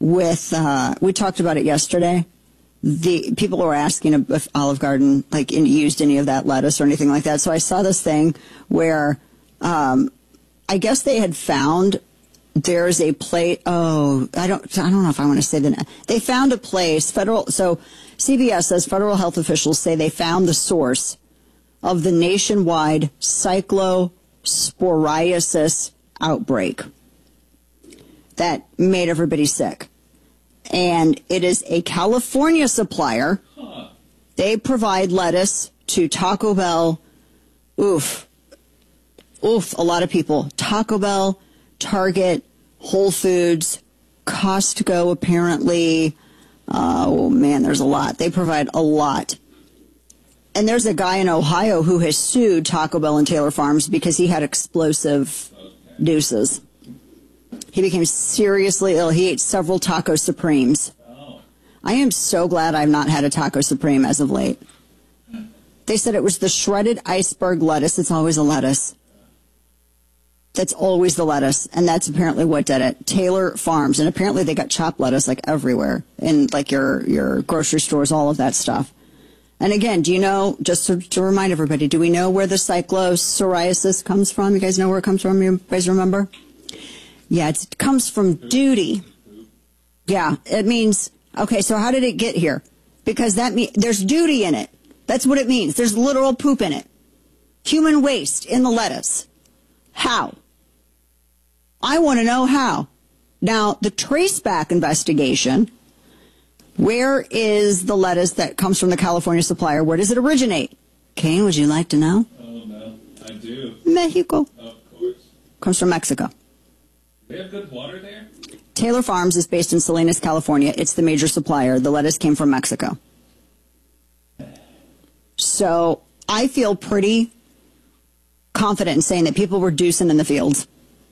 with, we talked about it yesterday. The people were asking if Olive Garden used any of that lettuce or anything like that. So I saw this thing where I guess they had found there's a plate. Oh, I don't know if I want to say that. They found a place. So CBS says federal health officials say they found the source of the nationwide cyclosporiasis outbreak that made everybody sick. And it is a California supplier. They provide lettuce to Taco Bell. A lot of people. Taco Bell, Target, Whole Foods, Costco, apparently. Oh, man, there's a lot. They provide a lot. And there's a guy in Ohio who has sued Taco Bell and Taylor Farms because he had explosive deuces. He became seriously ill. He ate several Taco Supremes. I am so glad I've not had a Taco Supreme as of late. They said it was the shredded iceberg lettuce. It's always a lettuce. That's always the lettuce. And that's apparently what did it. Taylor Farms. And apparently they got chopped lettuce everywhere in your grocery stores, all of that stuff. And again, do you know, just to remind everybody, do we know where the cyclosporiasis comes from? You guys know where it comes from? You guys remember? Yeah, it comes from duty. Yeah, it means, okay, so how did it get here? Because that means there's duty in it. That's what it means. There's literal poop in it. Human waste in the lettuce. How? I want to know how. Now, the traceback investigation, where is the lettuce that comes from the California supplier? Where does it originate? Kane, would you like to know? Oh, no, I do. Mexico. Of course. Comes from Mexico. They have good water there? Taylor Farms is based in Salinas, California. It's the major supplier. The lettuce came from Mexico. So I feel pretty confident in saying that people were deucing in the fields.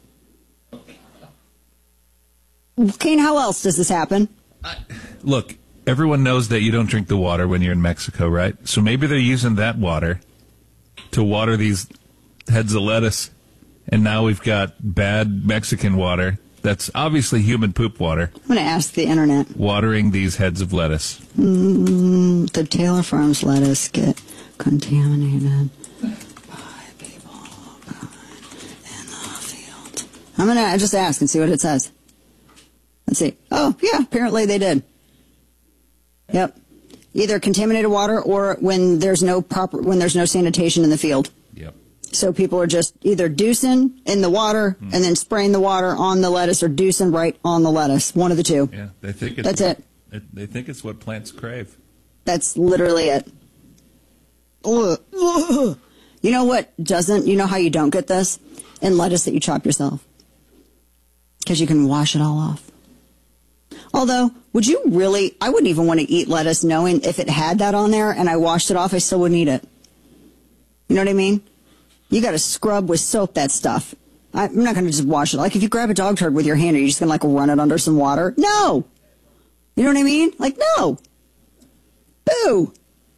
Kane, how else does this happen? Look, everyone knows that you don't drink the water when you're in Mexico, right? So maybe they're using that water to water these heads of lettuce, and now we've got bad Mexican water that's obviously human poop water. I'm going to ask the internet. Watering these heads of lettuce. The Taylor Farms lettuce get contaminated by people in the field. I'm going to just ask and see what it says. Let's see. Oh, yeah, apparently they did. Yep. Either contaminated water or when there's no sanitation in the field. Yep. So people are just either deucing in the water and then spraying the water on the lettuce, or deucing right on the lettuce. One of the two. Yeah, they think that's it. They think it's what plants crave. That's literally it. Ugh. You know what doesn't? You know how you don't get this? In lettuce that you chop yourself. Because you can wash it all off. Although, would you really? I wouldn't even want to eat lettuce knowing if it had that on there and I washed it off, I still wouldn't eat it. You know what I mean? You got to scrub with soap that stuff. I'm not going to just wash it. Like if you grab a dog turd with your hand, are you just going to run it under some water? No. You know what I mean? No. Boo.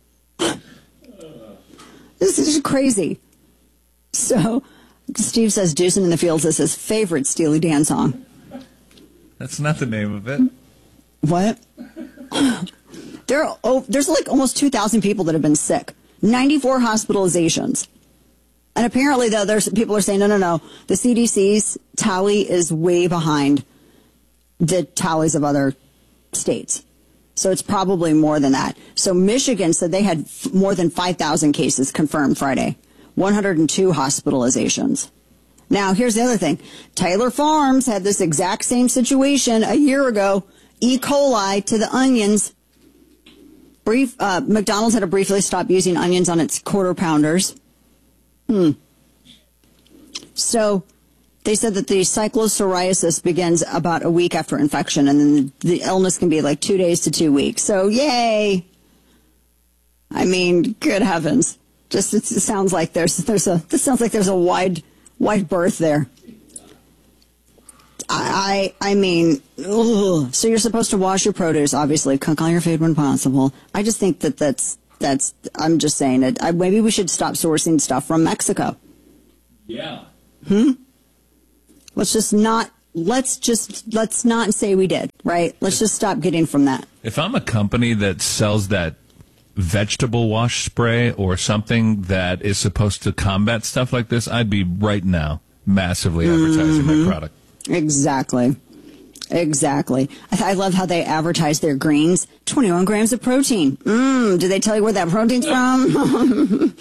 This is just crazy. So, Steve says Deucin' in the Fields is his favorite Steely Dan song. That's not the name of it. What? There's almost 2,000 people that have been sick. 94 hospitalizations. And apparently, though, people are saying, no. The CDC's tally is way behind the tallies of other states. So it's probably more than that. So Michigan said they had more than 5,000 cases confirmed Friday. 102 hospitalizations. Now, here's the other thing. Taylor Farms had this exact same situation a year ago. E. coli to the onions. McDonald's had to briefly stop using onions on its quarter pounders. So they said that the cyclosporiasis begins about a week after infection, and then the illness can be 2 days to 2 weeks. So, yay. I mean, good heavens. It sounds like there's a wide berth there. I mean, ugh. So you're supposed to wash your produce, obviously, cook all your food when possible. I just think that's I'm just saying it. Maybe we should stop sourcing stuff from Mexico. Yeah. Let's just not let's not say we did, right? Let's just stop getting from that. If I'm a company that sells that vegetable wash spray or something that is supposed to combat stuff like this, I'd be right now massively advertising my product. Exactly. I love how they advertise their greens. 21 grams of protein. Do they tell you where that protein's from?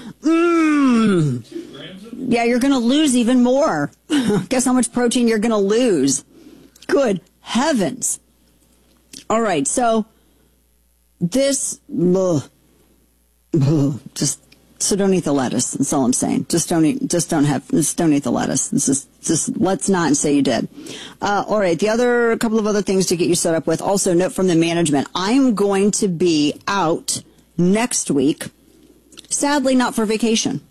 Yeah, you're going to lose even more. Guess how much protein you're going to lose. Good heavens. All right, so this, so don't eat the lettuce. That's all I'm saying. Just don't eat the lettuce. Let's not say you did. All right. A couple of other things to get you set up with. Also, note from the management, I'm going to be out next week. Sadly, not for vacation.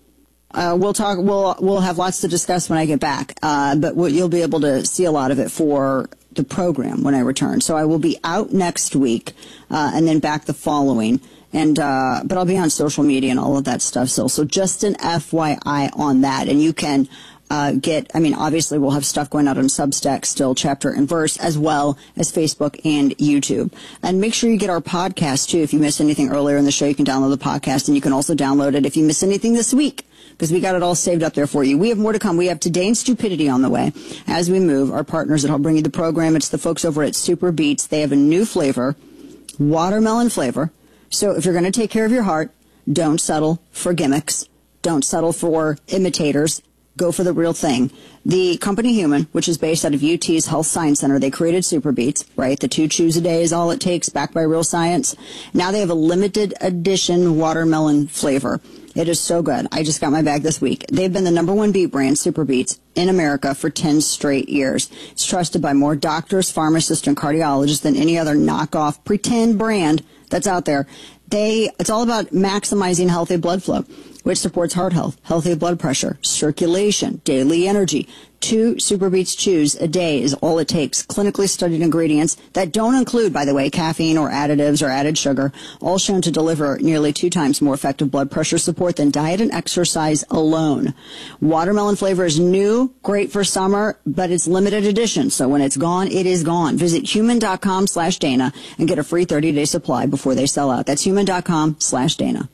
We'll have lots to discuss when I get back. But you'll be able to see a lot of it for the program when I return. So I will be out next week, and then back the following. But I'll be on social media and all of that stuff. So just an FYI on that. And you can obviously we'll have stuff going out on Substack still, chapter and verse, as well as Facebook and YouTube. And make sure you get our podcast too. If you missed anything earlier in the show, you can download the podcast, and you can also download it if you miss anything this week, because we got it all saved up there for you. We have more to come. We have Today in Stupidity on the way as we move. Our partners that help bring you the program, it's the folks over at Super Beats. They have a new flavor, watermelon flavor. So if you're going to take care of your heart, don't settle for gimmicks. Don't settle for imitators. Go for the real thing. The company Human, which is based out of UT's Health Science Center, they created Super Beats, right? The 2 chews a day is all it takes, backed by real science. Now they have a limited edition watermelon flavor. It is so good. I just got my bag this week. They've been the #1 beet brand, Super Beats, in America for 10 straight years. It's trusted by more doctors, pharmacists, and cardiologists than any other knockoff pretend brand that's out there. It's all about maximizing healthy blood flow, which supports heart health, healthy blood pressure, circulation, daily energy. 2 Super Beats chews a day is all it takes. Clinically studied ingredients that don't include, by the way, caffeine or additives or added sugar, all shown to deliver nearly 2 times more effective blood pressure support than diet and exercise alone. Watermelon flavor is new, great for summer, but it's limited edition. So when it's gone, it is gone. Visit human.com/Dana and get a free 30-day supply before they sell out. That's human.com/Dana.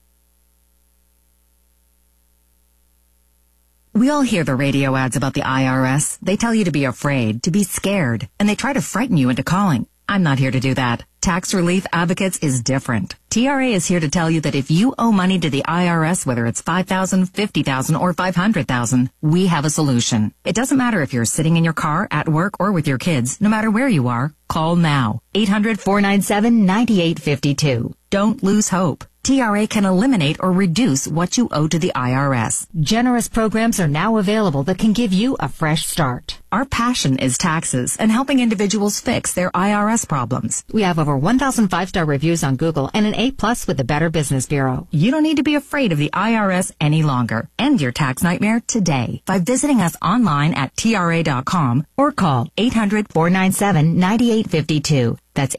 We all hear the radio ads about the IRS. They tell you to be afraid, to be scared, and they try to frighten you into calling. I'm not here to do that. Tax Relief Advocates is different. TRA is here to tell you that if you owe money to the IRS, whether it's $5,000, $50,000, or $500,000, we have a solution. It doesn't matter if you're sitting in your car, at work, or with your kids. No matter where you are, call now. 800-497-9852. Don't lose hope. TRA can eliminate or reduce what you owe to the IRS. Generous programs are now available that can give you a fresh start. Our passion is taxes and helping individuals fix their IRS problems. We have over 1,000 5-star reviews on Google and an A+ with the Better Business Bureau. You don't need to be afraid of the IRS any longer. End your tax nightmare today by visiting us online at TRA.com or call 800-497-9852. That's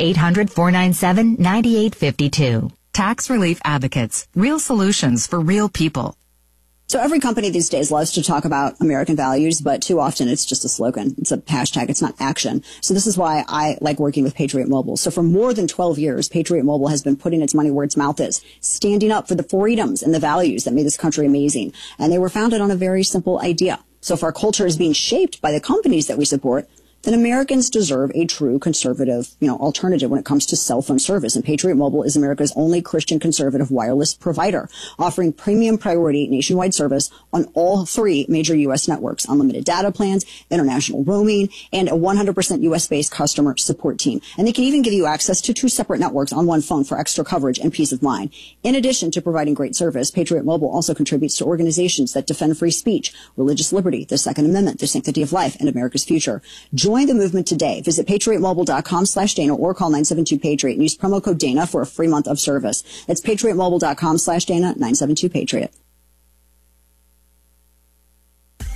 800-497-9852. Tax Relief Advocates. Real solutions for real people. So every company these days loves to talk about American values, but too often it's just a slogan. It's a hashtag. It's not action. So this is why I like working with Patriot Mobile. So for more than 12 years, Patriot Mobile has been putting its money where its mouth is, standing up for the freedoms and the values that made this country amazing. And they were founded on a very simple idea. So if our culture is being shaped by the companies that we support, then Americans deserve a true conservative, alternative when it comes to cell phone service. And Patriot Mobile is America's only Christian conservative wireless provider, offering premium priority nationwide service on all 3 major U.S. networks, unlimited data plans, international roaming, and a 100% U.S.-based customer support team. And they can even give you access to 2 separate networks on one phone for extra coverage and peace of mind. In addition to providing great service, Patriot Mobile also contributes to organizations that defend free speech, religious liberty, the Second Amendment, the sanctity of life, and America's future. Join the movement today. Visit patriotmobile.com/Dana or call 972-PATRIOT and use promo code Dana for a free month of service. That's patriotmobile.com/Dana, 972-PATRIOT.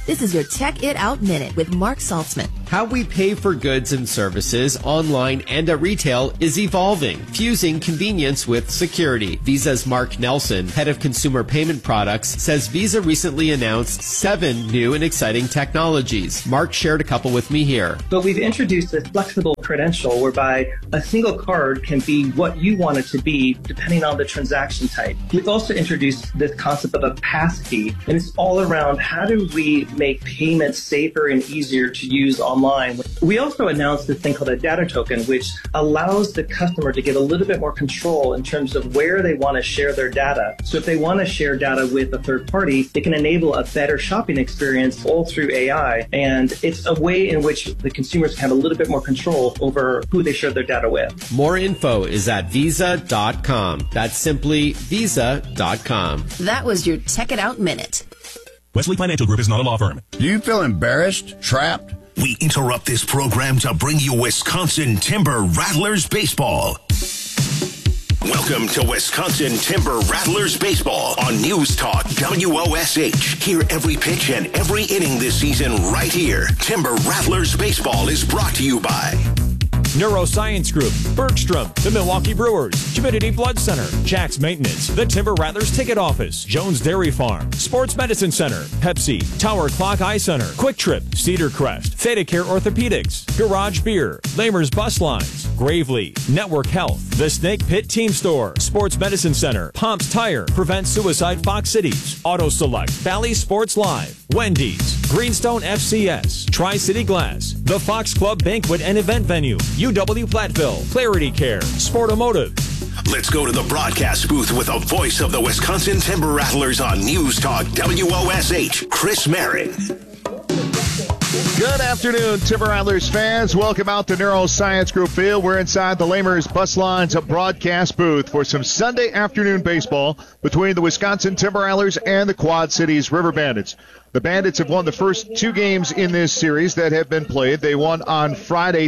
This is your Check It Out Minute with Mark Saltzman. How we pay for goods and services online and at retail is evolving, fusing convenience with security. Visa's Mark Nelson, head of consumer payment products, says Visa recently announced 7 new and exciting technologies. Mark shared a couple with me here. But we've introduced a flexible credential whereby a single card can be what you want it to be depending on the transaction type. We've also introduced this concept of a pass key, and it's all around how do we make payments safer and easier to use online. We also announced this thing called a data token, which allows the customer to get a little bit more control in terms of where they want to share their data. So if they want to share data with a third party, they can enable a better shopping experience all through AI. And it's a way in which the consumers can have a little bit more control over who they share their data with. More info is at visa.com. That's simply visa.com. That was your Check It Out Minute. Wesley Financial Group is not a law firm. Do you feel embarrassed, trapped? We interrupt this program to bring you Wisconsin Timber Rattlers baseball. Welcome to Wisconsin Timber Rattlers baseball on News Talk WOSH. Hear every pitch and every inning this season right here. Timber Rattlers baseball is brought to you by Neuroscience Group, Bergstrom, the Milwaukee Brewers, Divinity Blood Center, Jack's Maintenance, the Timber Rattlers Ticket Office, Jones Dairy Farm, Sports Medicine Center, Pepsi, Tower Clock Eye Center, Quick Trip, Cedar Crest, Theta Care Orthopedics, Garage Beer, Lamer's Bus Lines, Gravely, Network Health, the Snake Pit Team Store, Sports Medicine Center, Pomps Tire, Prevent Suicide Fox Cities, Auto Select, Valley Sports Live, Wendy's, Greenstone FCS, Tri-City Glass, the Fox Club Banquet and Event Venue, UW Platteville, Clarity Care, Sportomotive. Let's go to the broadcast booth with a voice of the Wisconsin Timber Rattlers on News Talk WOSH, Chris Marin. Good afternoon, Timber Rattlers fans. Welcome out to Neuroscience Group Field. We're inside the Lamers Bus Lines broadcast booth for some Sunday afternoon baseball between the Wisconsin Timber Rattlers and the Quad Cities River Bandits. The Bandits have won the first 2 games in this series that have been played. They won on Friday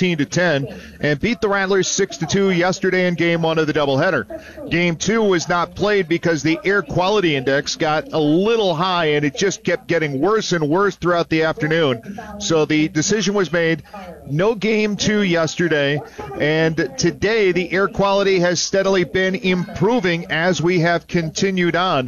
13-10 and beat the Rattlers 6-2 yesterday in Game 1 of the doubleheader. Game 2 was not played because the air quality index got a little high and it just kept getting worse and worse throughout the afternoon. So the decision was made, no Game 2 yesterday, and today the air quality has steadily been improving as we have continued on.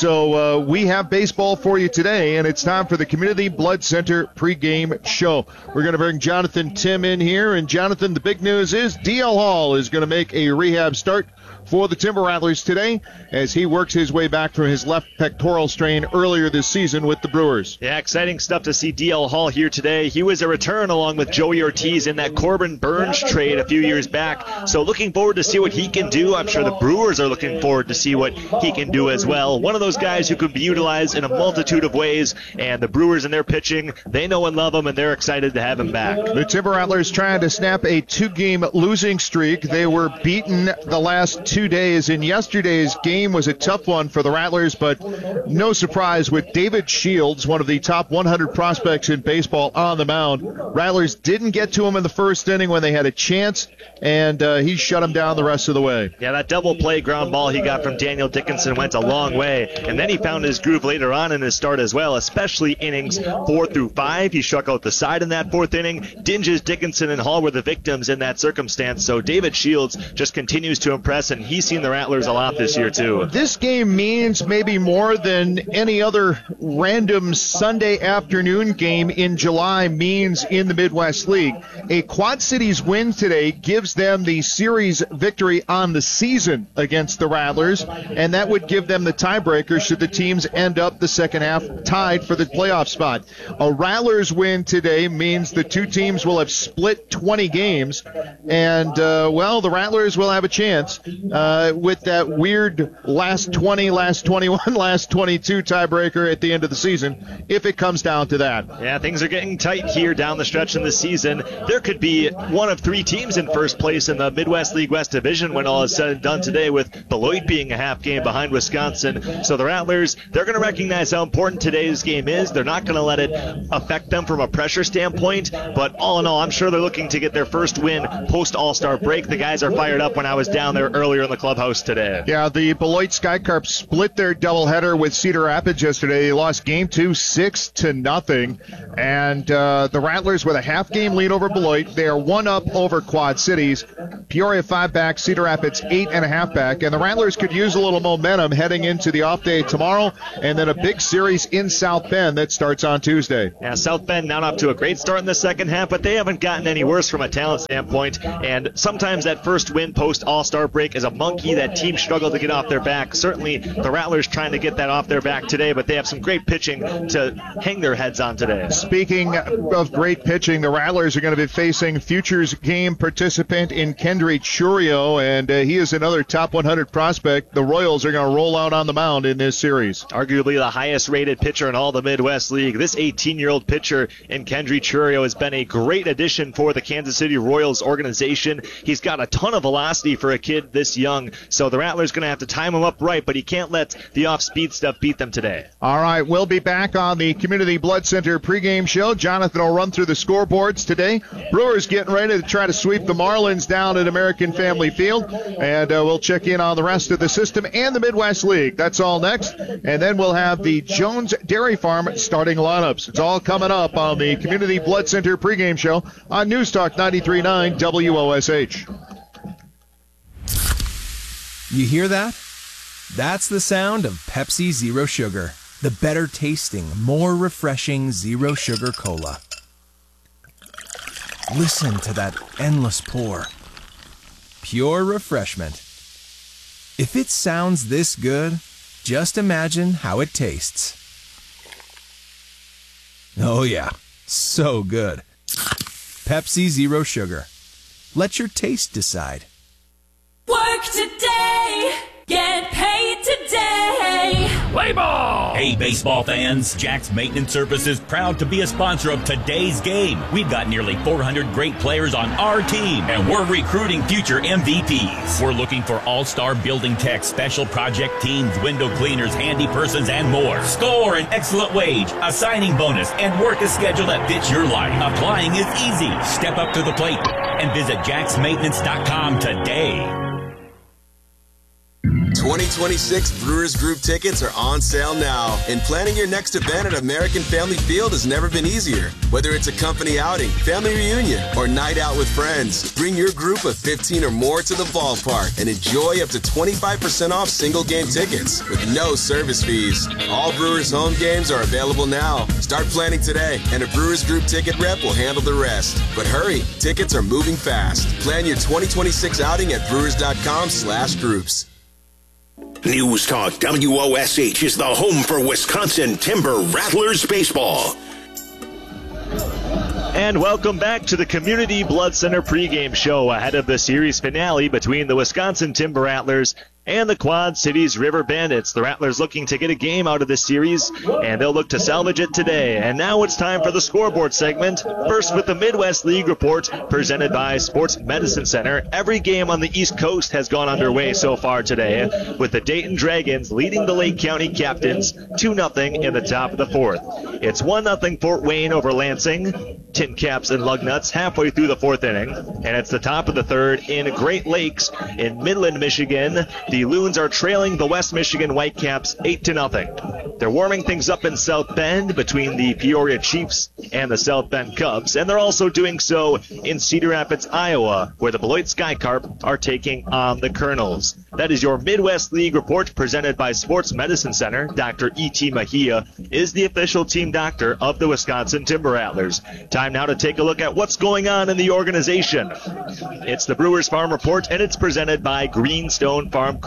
So we have baseball for you today. And it's time for the Community Blood Center pregame show. We're going to bring Jonathan Tim in here. And, Jonathan, the big news is DL Hall is going to make a rehab start for the Timber Rattlers today as he works his way back from his left pectoral strain earlier this season with the Brewers. Yeah, exciting stuff to see DL Hall here today. He was a return along with Joey Ortiz in that Corbin Burns trade a few years back. So looking forward to see what he can do. I'm sure the Brewers are looking forward to see what he can do as well. One of those guys who can be utilized in a multitude of ways, and the Brewers and their pitching, they know and love him, and they're excited to have him back. The Timber Rattlers trying to snap a 2-game losing streak. They were beaten the last 2 days, and yesterday's game was a tough one for the Rattlers, but no surprise with David Shields, one of the top 100 prospects in baseball, on the mound. Rattlers didn't get to him in the first inning when they had a chance, and he shut him down the rest of the way. Yeah, that double play ground ball he got from Daniel Dickinson went a long way, and then he found his groove later on in his start as well, especially innings 4 through 5. He struck out the side in that 4th inning. Dinges, Dickinson, and Hall were the victims in that circumstance, so David Shields just continues to impress, and he's seen the Rattlers a lot this year too. This game means maybe more than any other random Sunday afternoon game in July means in the Midwest League. A Quad Cities win today gives them the series victory on the season against the Rattlers, and that would give them the tiebreaker should the teams end up the second half tied for the playoff spot. A Rattlers win today means the two teams will have split 20 games, and, the Rattlers will have a chance with that weird last 20, last 21, last 22 tiebreaker at the end of the season, if it comes down to that. Yeah, things things are getting tight here down the stretch in the season. There could be one of 3 teams in first place in the Midwest League West Division when all is said and done today, with Beloit being a half game behind Wisconsin. So the Rattlers, they're going to recognize how important today's game is. They're not going to let it affect them from a pressure standpoint, but all in all, I'm sure they're looking to get their first win post All-Star break. The guys are fired up when I was down there earlier in the clubhouse today. Yeah, the Beloit Skycarps split their doubleheader with Cedar Rapids yesterday. They lost game 2 6-0, and the Rattlers with a half game lead over Beloit. They are 1 up over Quad Cities. Peoria 5 back, Cedar Rapids 8.5 back, and the Rattlers could use a little momentum heading into the off day tomorrow, and then a big series in South Bend that starts on Tuesday. Yeah, South Bend not off to a great start in the second half, but they haven't gotten any worse from a talent standpoint, and sometimes that first win post All-Star break is a monkey that teams struggle to get off their back. Certainly the Rattlers trying to get that off their back today, but they have some great pitching to hang their heads on today. Speaking of great pitching, the Rattlers are going to be facing Futures game participant in Kendry Churio, and he is another top 100 prospect. The Royals are going to roll out on the mound in this series. Arguably the highest rated pitcher in all the Midwest League. This 18-year-old pitcher in Kendry Churio has been a great addition for the Kansas City Royals organization. He's got a ton of velocity for a kid this young, so the Rattlers going to have to time him up right, but he can't let the off-speed stuff beat them today. All right, we'll be back on the Community Blood Center pregame show. Jonathan will run through the scoreboards today. Brewers getting ready to try to sweep the Marlins down at American Family Field, and we'll check in on the rest of the system and the Midwest League. That's all next, and then we'll have the Jones Dairy Farm starting lineups. It's all coming up on the Community Blood Center pregame show on News Talk 93.9 WOSH. You hear that? That's the sound of Pepsi Zero Sugar, the better tasting, more refreshing Zero Sugar Cola. Listen to that endless pour. Pure refreshment. If it sounds this good, just imagine how it tastes. Oh yeah, so good. Pepsi Zero Sugar. Let your taste decide. Work today, get paid today. Play ball! Hey, baseball fans, Jack's Maintenance Services proud to be a sponsor of today's game. We've got nearly 400 great players on our team, and we're recruiting future MVPs. We're looking for all-star building techs, special project teams, window cleaners, handy persons, and more. Score an excellent wage, a signing bonus, and work a schedule that fits your life. Applying is easy. Step up to the plate and visit jacksmaintenance.com today. 2026 Brewers Group tickets are on sale now, and planning your next event at American Family Field has never been easier. Whether it's a company outing, family reunion, or night out with friends, bring your group of 15 or more to the ballpark and enjoy up to 25% off single game tickets with no service fees. All Brewers home games are available now. Start planning today, and a Brewers Group ticket rep will handle the rest. But hurry, tickets are moving fast. Plan your 2026 outing at brewers.com/groups. News Talk WOSH is the home for Wisconsin Timber Rattlers baseball. And welcome back to the Community Blood Center pregame show ahead of the series finale between the Wisconsin Timber Rattlers and the Quad Cities River Bandits. The Rattlers looking to get a game out of this series, and they'll look to salvage it today. And now it's time for the scoreboard segment. First with the Midwest League report presented by Sports Medicine Center. Every game on the East Coast has gone underway so far today, with the Dayton Dragons leading the Lake County Captains 2-0 in the top of the fourth. It's 1-0 Fort Wayne over Lansing, Tin Caps and Lugnuts halfway through the fourth inning. And it's the top of the third in Great Lakes in Midland, Michigan. The Loons are trailing the West Michigan Whitecaps 8-0. They're warming things up in South Bend between the Peoria Chiefs and the South Bend Cubs, and they're also doing so in Cedar Rapids, Iowa, where the Beloit Skycarp are taking on the Colonels. That is your Midwest League report presented by Sports Medicine Center. Dr. E.T. Mejia is the official team doctor of the Wisconsin Timber Rattlers. Time now to take a look at what's going on in the organization. It's the Brewers Farm Report, and it's presented by Greenstone Farm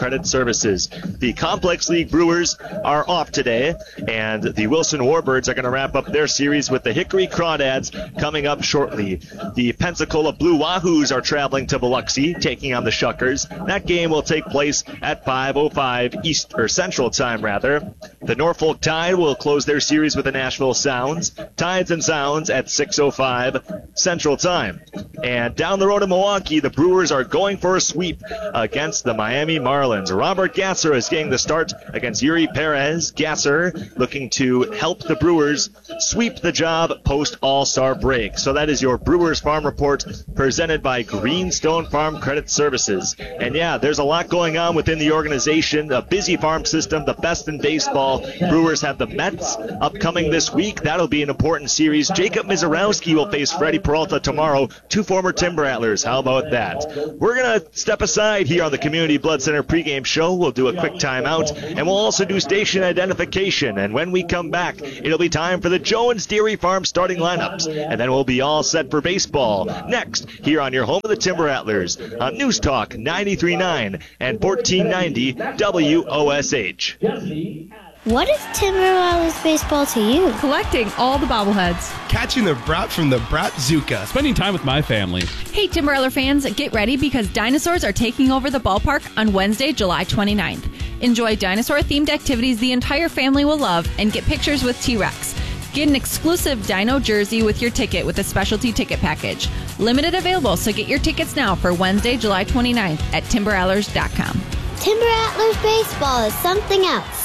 Credit Services. The Complex League Brewers are off today, and the Wilson Warbirds are going to wrap up their series with the Hickory Crawdads coming up shortly. The Pensacola Blue Wahoos are traveling to Biloxi, taking on the Shuckers. That game will take place at 5:05 Central Time, rather. The Norfolk Tide will close their series with the Nashville Sounds. Tides and Sounds at 6:05 Central Time. And down the road in Milwaukee, the Brewers are going for a sweep against the Miami Marlins. Robert Gasser is getting the start against Yuri Perez. Gasser looking to help the Brewers sweep the job post All-Star break. So that is your Brewers Farm Report presented by Greenstone Farm Credit Services. And yeah, there's a lot going on within the organization. A busy farm system, the best in baseball. Brewers have the Mets upcoming this week. That'll be an important series. Jacob Mizorowski will face Freddie Peralta tomorrow, two former Timber Rattlers. How about that? We're going to step aside here on the Community Blood Center pregame show. We'll do a quick timeout, and we'll also do station identification. And when we come back, it'll be time for the Jones Dairy Farm starting lineups, and then we'll be all set for baseball. Next, here on your home of the Timber Rattlers, on News Talk 93.9 and 1490 WOSH. What is Timber Rattlers baseball to you? Collecting all the bobbleheads. Catching the brat from the Bratzooka. Spending time with my family. Hey, Timber Rattler fans, get ready because dinosaurs are taking over the ballpark on Wednesday, July 29th. Enjoy dinosaur-themed activities the entire family will love and get pictures with T-Rex. Get an exclusive dino jersey with your ticket with a specialty ticket package. Limited available, so get your tickets now for Wednesday, July 29th at timberrattlers.com. Timber Rattlers baseball is something else.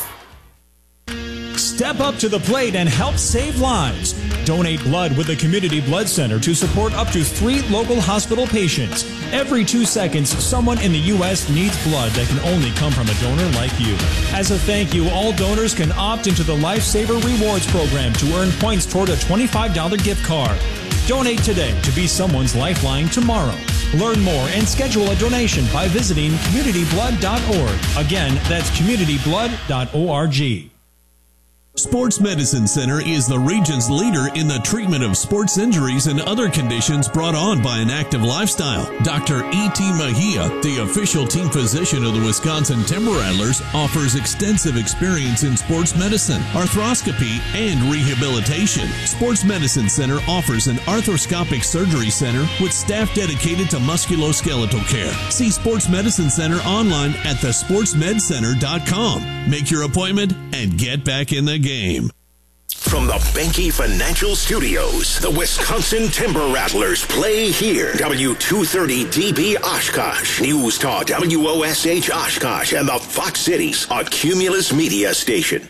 Step up to the plate and help save lives. Donate blood with the Community Blood Center to support up to 3 local hospital patients. Every 2 seconds, someone in the U.S. needs blood that can only come from a donor like you. As a thank you, all donors can opt into the Lifesaver Rewards program to earn points toward a $25 gift card. Donate today to be someone's lifeline tomorrow. Learn more and schedule a donation by visiting communityblood.org. Again, that's communityblood.org. Sports Medicine Center is the region's leader in the treatment of sports injuries and other conditions brought on by an active lifestyle. Dr. E.T. Mejia, the official team physician of the Wisconsin Timber Rattlers, offers extensive experience in sports medicine, arthroscopy, and rehabilitation. Sports Medicine Center offers an arthroscopic surgery center with staff dedicated to musculoskeletal care. See Sports Medicine Center online at thesportsmedcenter.com. Make your appointment and get back in the game. From the Banky Financial Studios, the Wisconsin Timber Rattlers play here. W230DB Oshkosh, News Talk WOSH Oshkosh, and the Fox Cities, a Cumulus Media station.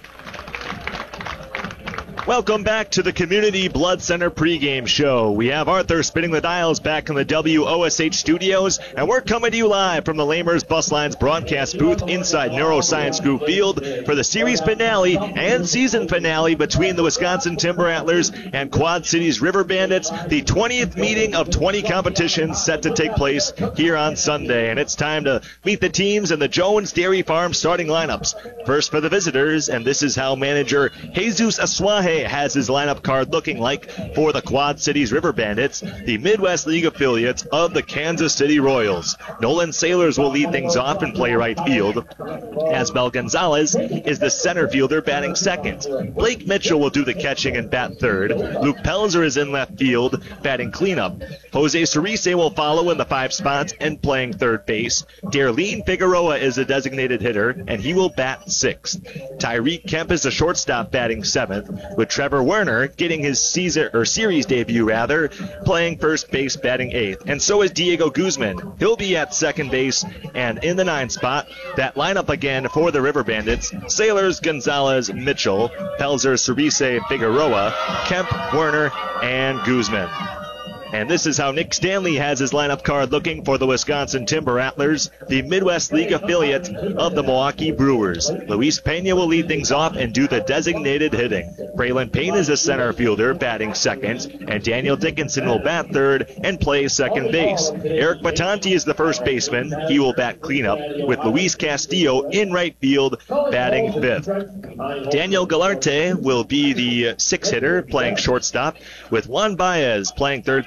Welcome back to the Community Blood Center pregame show. We have Arthur spinning the dials back in the WOSH studios, and we're coming to you live from the Lamers Bus Lines broadcast booth inside Neuroscience Group Field for the series finale and season finale between the Wisconsin Timber Rattlers and Quad Cities River Bandits, the 20th meeting of 20 competitions set to take place here on Sunday. And it's time to meet the teams and the Jones Dairy Farm starting lineups. First for the visitors, and this is how manager Jesus Aswahe has his lineup card looking like for the Quad Cities River Bandits, the Midwest League affiliates of the Kansas City Royals. Nolan Sailors will lead things off and play right field. Asbel Gonzalez is the center fielder batting second. Blake Mitchell will do the catching and bat third. Luke Pelzer is in left field batting cleanup. Jose Cerise will follow in the 5 spots and playing third base. Darlene Figueroa is a designated hitter, and he will bat 6th. Tyreek Kemp is the shortstop batting 7th, with Trevor Werner getting his series debut, playing first base batting 8th. And so is Diego Guzman. He'll be at second base and in the 9th spot. That lineup again for the River Bandits: Sailors, Gonzalez, Mitchell, Pelzer, Cerise, Figueroa, Kemp, Werner, and Guzman. And this is how Nick Stanley has his lineup card looking for the Wisconsin Timber Rattlers, the Midwest League affiliate of the Milwaukee Brewers. Luis Pena will lead things off and do the designated hitting. Braylon Payne is a center fielder batting second, and Daniel Dickinson will bat third and play second base. Eric Batanti is the first baseman. He will bat cleanup, with Luis Castillo in right field batting 5th. Daniel Galarte will be the 6th hitter playing shortstop, with Juan Baez playing third base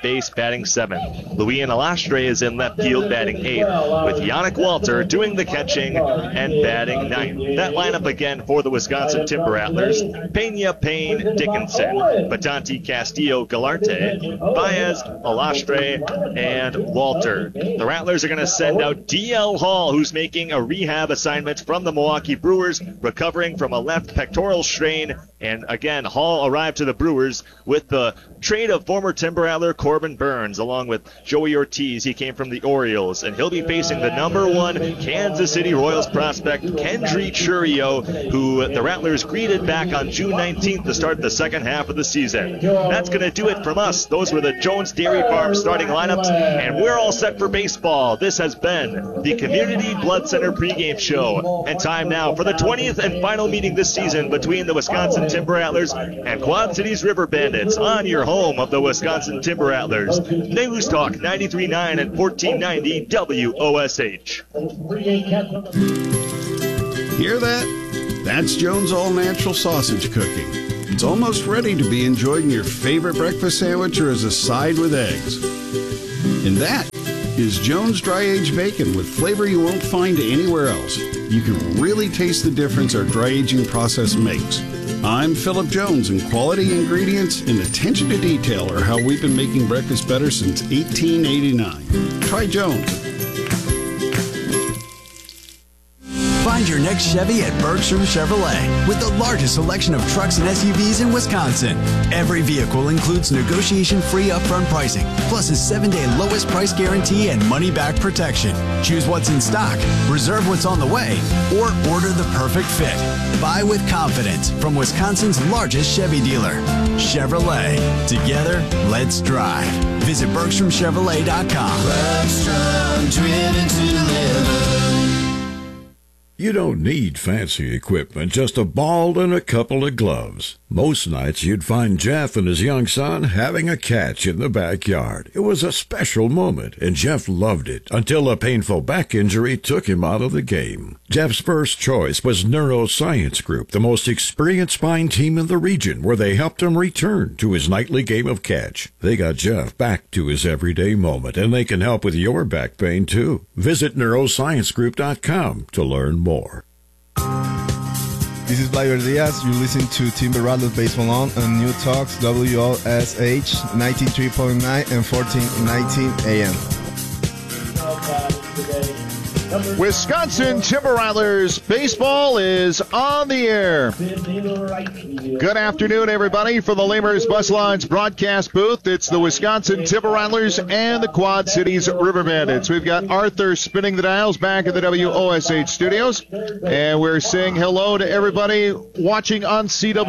base batting 7th. Louis Alastre is in left field batting 8th, with Yannick Walter doing the catching and batting 9th. That lineup again for the Wisconsin Timber Rattlers: Pena, Payne, Dickinson, Batanti, Castillo, Galarte, Baez, Alastre, and Walter. The Rattlers are going to send out DL Hall, who's making a rehab assignment from the Milwaukee Brewers, recovering from a left pectoral strain. And again, Hall arrived to the Brewers with the trade of former Timber Rattler Corbin Burns, along with Joey Ortiz. He came from the Orioles, and he'll be facing the #1 Kansas City Royals prospect, Kendry Churio, who the Rattlers greeted back on June 19th to start the second half of the season. That's going to do it from us. Those were the Jones Dairy Farm starting lineups, and we're all set for baseball. This has been the Community Blood Center pregame show, and time now for the 20th and final meeting this season between the Wisconsin Timber Rattlers and Quad Cities River Bandits on your home of the Wisconsin Timber Rattlers. News Talk 93.9 and 1490 WOSH. Hear that? That's Jones All Natural Sausage cooking. It's almost ready to be enjoyed in your favorite breakfast sandwich or as a side with eggs. And that is Jones Dry Aged Bacon with flavor you won't find anywhere else. You can really taste the difference our dry aging process makes. I'm Philip Jones, and quality ingredients and attention to detail are how we've been making breakfast better since 1889. Try Jones. Find your next Chevy at Bergstrom Chevrolet with the largest selection of trucks and SUVs in Wisconsin. Every vehicle includes negotiation-free upfront pricing, plus a 7-day lowest price guarantee and money-back protection. Choose what's in stock, reserve what's on the way, or order the perfect fit. Buy with confidence from Wisconsin's largest Chevy dealer. Chevrolet. Together, let's drive. Visit BergstromChevrolet.com. Bergstrom, driven to deliver. You don't need fancy equipment, just a ball and a couple of gloves. Most nights you'd find Jeff and his young son having a catch in the backyard. It was a special moment, and Jeff loved it until a painful back injury took him out of the game. Jeff's first choice was Neuroscience Group, the most experienced spine team in the region, where they helped him return to his nightly game of catch. They got Jeff back to his everyday moment, and they can help with your back pain, too. Visit neurosciencegroup.com to learn more. This is Blair Diaz. You listen to Timber Rattlers Baseball on New Talks WOSH 93.9 and 1419 AM. Wisconsin Timber Rattlers baseball is on the air. Good afternoon, everybody. From the Lamers Bus Lines broadcast booth, it's the Wisconsin Timber Rattlers and the Quad Cities River Bandits. We've got Arthur spinning the dials back at the WOSH studios, and we're saying hello to everybody watching on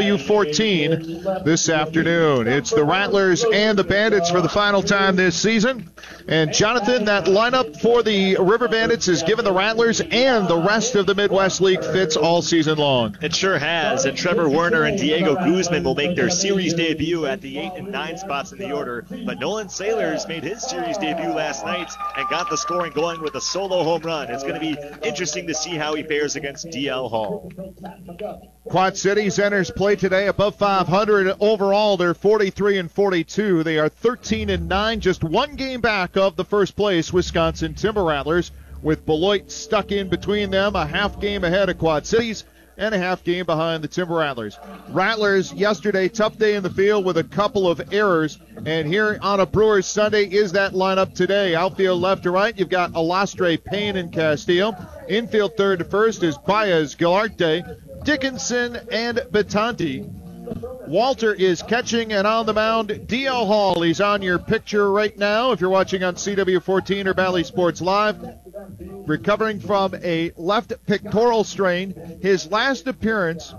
CW14 this afternoon. It's the Rattlers and the Bandits for the final time this season. And Jonathan, that lineup for the River Bandits has given the Rattlers and the rest of the Midwest League fits all season long. It sure has, and Trevor Werner and Diego Guzman will make their series debut at the 8 and 9 spots in the order, but Nolan Sailors made his series debut last night and got the scoring going with a solo home run. It's going to be interesting to see how he fares against DL Hall. Quad Cities enters play today above 500 overall. They're 43 and 42. They are 13 and 9, just one game back of the first place Wisconsin Timber Rattlers, with Beloit stuck in between them, a half game ahead of Quad Cities and a half game behind the Timber Rattlers. Rattlers yesterday, tough day in the field with a couple of errors, and here on a Brewers Sunday is that lineup today. Outfield left to right, you've got Alastre, Payne, and Castillo. Infield third to first is Baez, Galarte, Dickinson, and Batanti. Walter is catching, and on the mound, DL Hall. He's on your picture right now if you're watching on CW14 or Bally Sports Live. Recovering from a left pectoral strain. His last appearance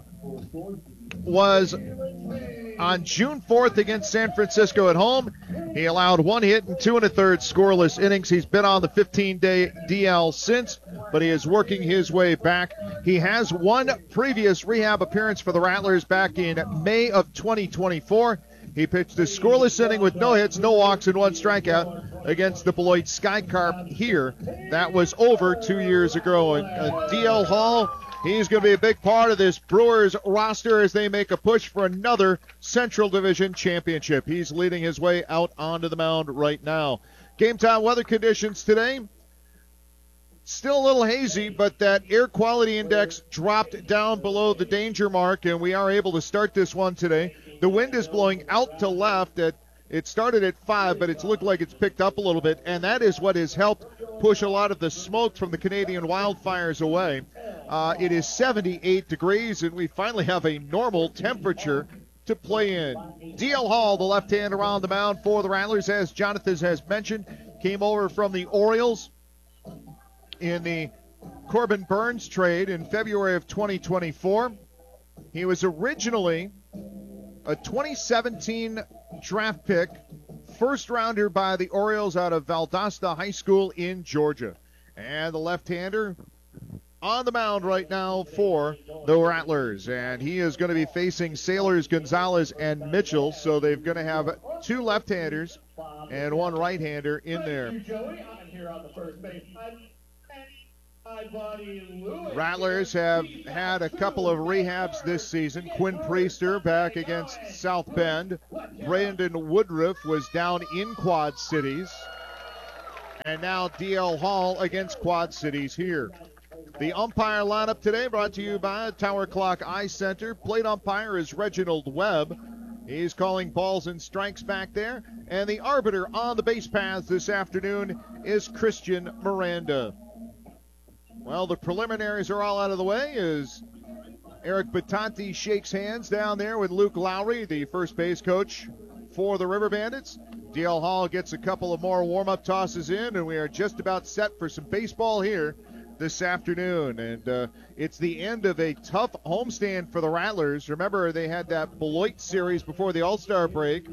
was on June 4th against San Francisco at home. He allowed one hit and 2 1/3 scoreless innings. He's been on the 15-day DL since, but he is working his way back. He has one previous rehab appearance for the Rattlers back in May of 2024. He pitched a scoreless inning with no hits, no walks, and 1 strikeout against the Beloit Sky Carp here. That was over 2 years ago. And DL Hall He's going to be a big part of this Brewers roster as they make a push for another Central Division championship. He's leading his way out onto the mound right now. Game time weather conditions today. Still a little hazy, but that air quality index dropped down below the danger mark, and we are able to start this one today. The wind is blowing out to left. It started at 5, but it's looked like it's picked up a little bit, and that is what has helped push a lot of the smoke from the Canadian wildfires away. It is 78 degrees, and we finally have a normal temperature to play in. DL Hall, the left-hander on the mound for the Rattlers, as Jonathan has mentioned, came over from the Orioles in the Corbin Burns trade in February of 2024. He was originally a 2017 draft pick, first rounder by the Orioles out of Valdosta High School in Georgia. And the left-hander on the mound right now for the Rattlers. And he is going to be facing Sailors, Gonzalez, and Mitchell. So they're going to have 2 left-handers and 1 right-hander in there. Rattlers have had a couple of rehabs this season. Quinn Priester back against South Bend. Brandon Woodruff was down in Quad Cities. And now DL Hall against Quad Cities here. The umpire lineup today brought to you by Tower Clock Eye Center. Plate umpire is Reginald Webb. He's calling balls and strikes back there. And the arbiter on the base paths this afternoon is Christian Miranda. Well, the preliminaries are all out of the way as Eric Batanti shakes hands down there with Luke Lowry, the first base coach for the River Bandits. DL Hall gets a couple of more warm-up tosses in, and we are just about set for some baseball here this afternoon. And it's the end of a tough homestand for the Rattlers. Remember, they had that Beloit series before the All-Star break.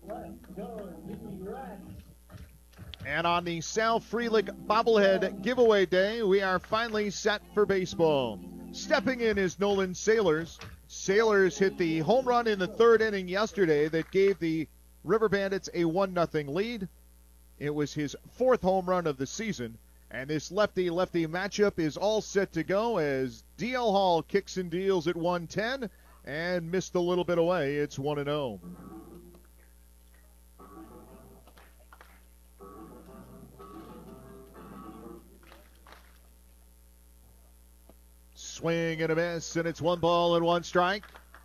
And on the Sal Frelick bobblehead giveaway day, we are finally set for baseball. Stepping in is Nolan Sailors. Sailors hit the home run in the 3rd inning yesterday that gave the River Bandits a 1-0 lead. It was his 4th home run of the season. And this lefty-lefty matchup is all set to go as DL Hall kicks and deals at 110 and missed a little bit away. It's 1-0. Swing and a miss, and it's 1 ball and 1 strike.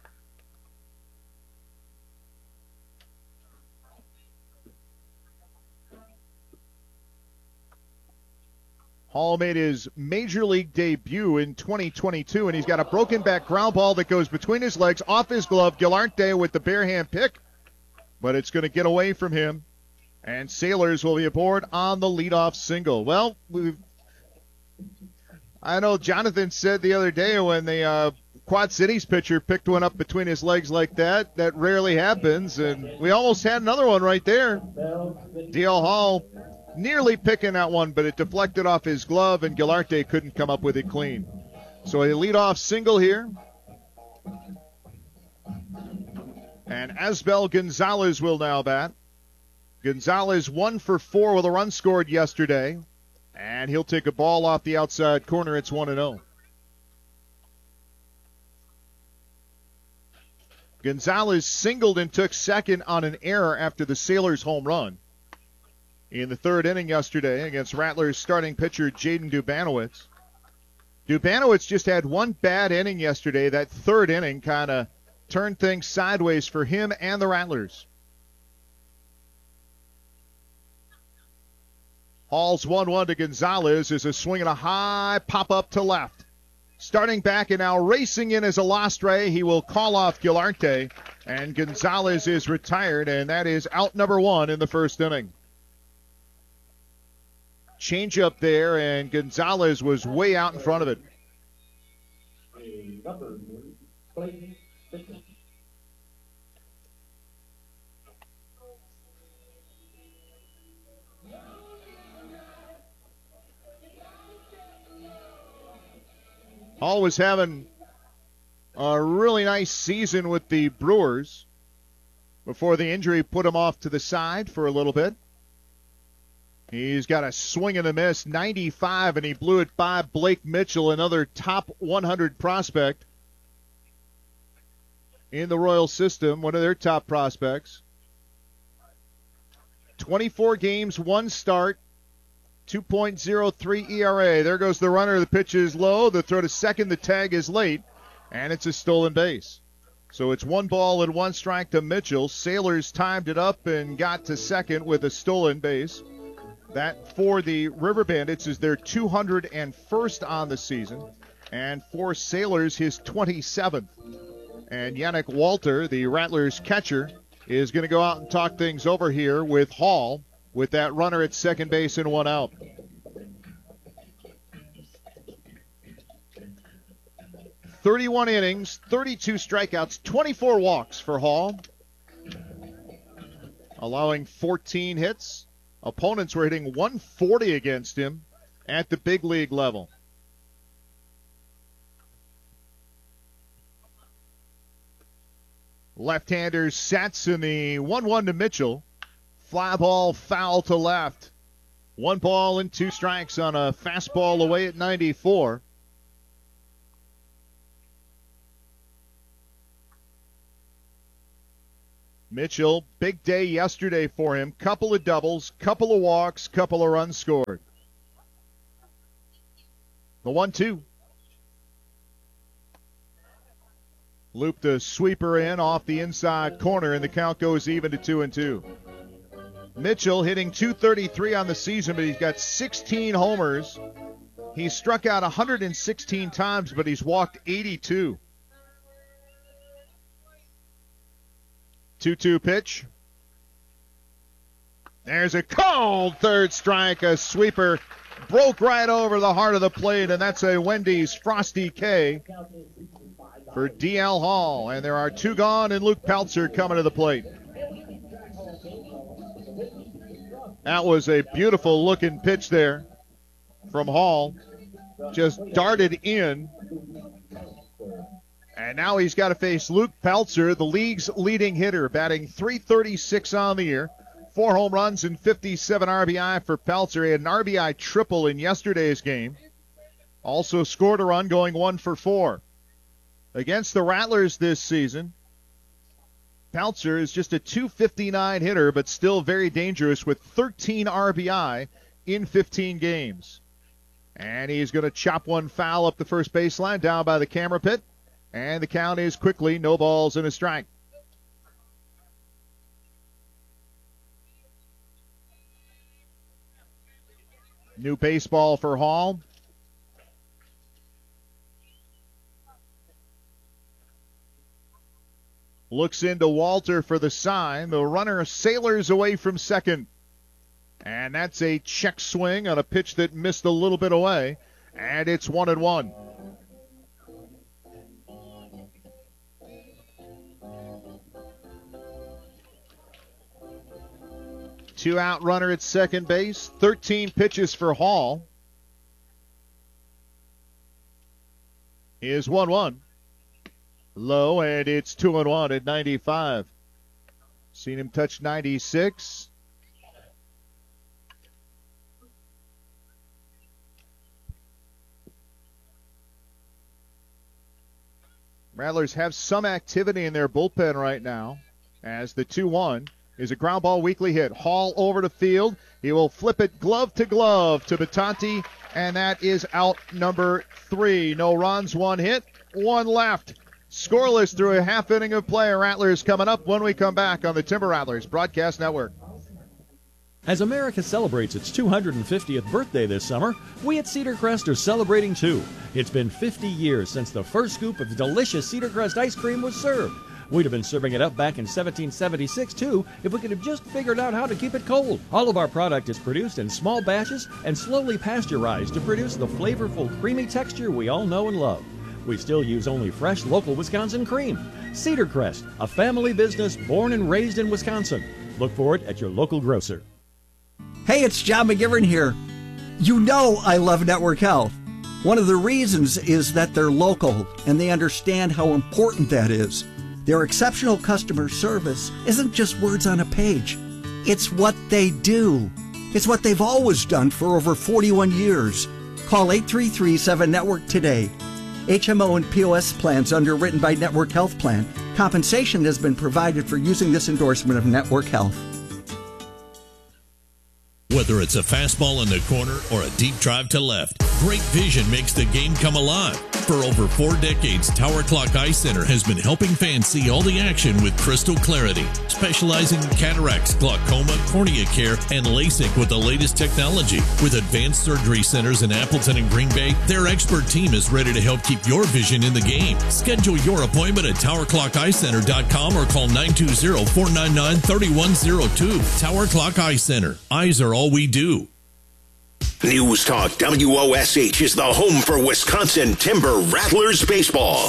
Hall made his major league debut in 2022, and he's got a broken back ground ball that goes between his legs, off his glove. Galante with the bare hand pick, but it's going to get away from him, and Sailors will be aboard on the leadoff single. Well, I know Jonathan said the other day when the Quad Cities pitcher picked one up between his legs like that, that rarely happens, and we almost had another one right there. DL Hall nearly picking that one, but it deflected off his glove, and Galante couldn't come up with it clean. So a leadoff single here. And Asbel Gonzalez will now bat. Gonzalez 1 for 4 with a run scored yesterday. And he'll take a ball off the outside corner. It's 1-0. Gonzalez singled and took second on an error after the Sailors home run in the 3rd inning yesterday against Rattlers starting pitcher Jaden Dubanowitz. Dubanowitz just had 1 bad inning yesterday. That 3rd inning kind of turned things sideways for him and the Rattlers. Hall's 1-1 to Gonzalez is a swing and a high pop-up to left. Starting back and now racing in as a Lastre. He will call off Galante, and Gonzalez is retired, and that is out number 1 in the 1st inning. Change up there, and Gonzalez was way out in front of it. Hall was having a really nice season with the Brewers before the injury put him off to the side for a little bit. He's got a swing and a miss, 95, and he blew it by Blake Mitchell, another top 100 prospect in the Royal system, one of their top prospects. 24 games, 1 start, 2.03 ERA. There goes the runner. The pitch is low. The throw to second. The tag is late, and it's a stolen base. So it's 1 ball and 1 strike to Mitchell. Sailors timed it up and got to second with a stolen base. That for the River Bandits is their 201st on the season, and for Sailors, his 27th. And Yannick Walter, the Rattlers catcher, is going to go out and talk things over here with Hall with that runner at second base and 1 out. "31 innings, 32 strikeouts, 24 walks for Hall, allowing 14 hits. Opponents were hitting 140 against him at the big league level. Left-hander sets in the 1-1 to Mitchell. Fly ball foul to left. 1 ball and 2 strikes on a fastball away at 94. Mitchell, big day yesterday for him. Couple of doubles, couple of walks, couple of runs scored. The 1-2. Loop the sweeper in off the inside corner, and the count goes even to 2-2. Mitchell hitting .233 on the season, but he's got 16 homers. He's struck out 116 times, but he's walked 82. 2-2 pitch. There's a cold third strike. A sweeper broke right over the heart of the plate, and that's a Wendy's Frosty K for DL Hall. And there are 2 gone, and Luke Peltzer coming to the plate. That was a beautiful looking pitch there from Hall. Just darted in. And now he's got to face Luke Peltzer, the league's leading hitter, batting .336 on the year. 4 home runs and 57 RBI for Peltzer. He had an RBI triple in yesterday's game. Also scored a run, going 1 for 4. Against the Rattlers this season, Peltzer is just a .259 hitter, but still very dangerous with 13 RBI in 15 games. And he's going to chop one foul up the first baseline, down by the camera pit. And the count is quickly no balls and a strike. New baseball for Hall. Looks into Walter for the sign. The runner sailors away from second. And that's a check swing on a pitch that missed a little bit away. And it's 1-1. Two-out runner at second base. 13 pitches for Hall. Is 1-1. Low, and it's 2-1 at 95. Seen him touch 96. Rattlers have some activity in their bullpen right now, as the 2-1 is a ground ball weakly hit. Hall over to field. He will flip it glove to Battanti, and that is out number 3. No runs, 1 hit, 1 left. Scoreless through a half inning of play. Rattlers coming up when we come back on the Timber Rattlers Broadcast Network. As America celebrates its 250th birthday this summer, we at Cedar Crest are celebrating too. It's been 50 years since the first scoop of delicious Cedar Crest ice cream was served. We'd have been serving it up back in 1776 too if we could have just figured out how to keep it cold. All of our product is produced in small batches and slowly pasteurized to produce the flavorful, creamy texture we all know and love. We still use only fresh, local Wisconsin cream. Cedar Crest, a family business born and raised in Wisconsin. Look for it at your local grocer. Hey, it's John McGivern here. You know I love Network Health. One of the reasons is that they're local and they understand how important that is. Their exceptional customer service isn't just words on a page. It's what they do. It's what they've always done for over 41 years. Call 833-7-NETWORK today. HMO and POS plans underwritten by Network Health Plan. Compensation has been provided for using this endorsement of Network Health. Whether it's a fastball in the corner or a deep drive to left, great vision makes the game come alive. For over 4 decades, Tower Clock Eye Center has been helping fans see all the action with crystal clarity, specializing in cataracts, glaucoma, cornea care, and LASIK with the latest technology. With advanced surgery centers in Appleton and Green Bay, their expert team is ready to help keep your vision in the game. Schedule your appointment at TowerClockEyeCenter.com or call 920-499-3102. Tower Clock Eye Center. Eyes are all we do. News Talk WOSH is the home for Wisconsin Timber Rattlers baseball.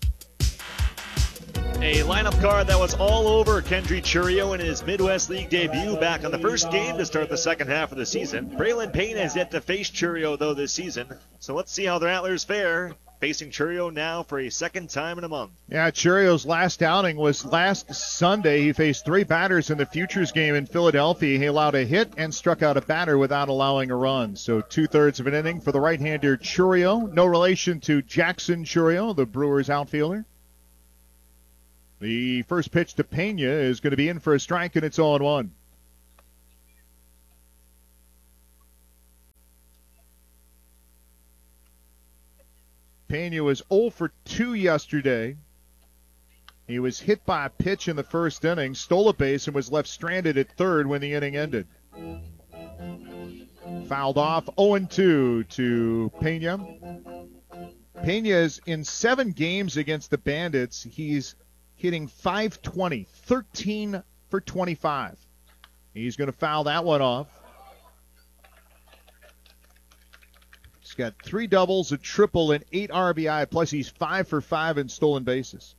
A lineup card that was all over Kendry Churio in his Midwest League debut back on the first game to start the second half of the season. Braylon Payne has yet to face Churio, though, this season. So let's see how the Rattlers fare, facing Churio now for a second time in a month. Yeah, Churio's last outing was last Sunday. He faced 3 batters in the Futures game in Philadelphia. He allowed a hit and struck out a batter without allowing a run. So 2/3 of an inning for the right-hander Churio. No relation to Jackson Churio, the Brewers outfielder. The first pitch to Pena is going to be in for a strike, and it's 0-1. Pena was 0 for 2 yesterday. He was hit by a pitch in the first inning, stole a base, and was left stranded at third when the inning ended. Fouled off, 0-2 to Pena. Pena is in 7 games against the Bandits. He's hitting .520, 13 for 25. He's going to foul that one off. He's got 3 doubles, a triple, and 8 RBI, plus he's 5 for 5 in stolen bases.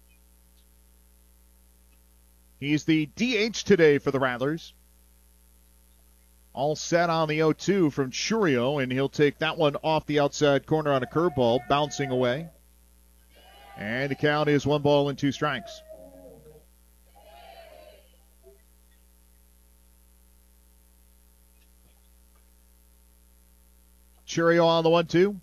He's the DH today for the Rattlers. All set on the 0-2 from Churio, and he'll take that one off the outside corner on a curveball, bouncing away. And the count is 1 ball and 2 strikes. Churio on the 1-2.